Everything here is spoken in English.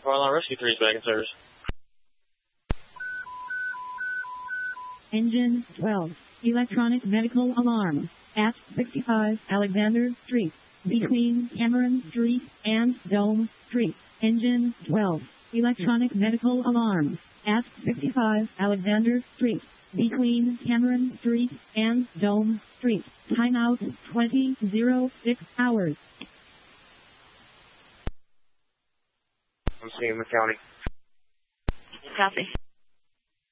Fire Alarm Rescue 3 is back in service. Engine 12. Electronic medical alarm. At 65 Alexander Street. Between Cameron Street and Dome Street. Engine 12. Electronic medical alarm. At 65 Alexander Street. Between Cameron Street and Dome Street. Timeout 20:06 hours. I'm seeing the county. Copy.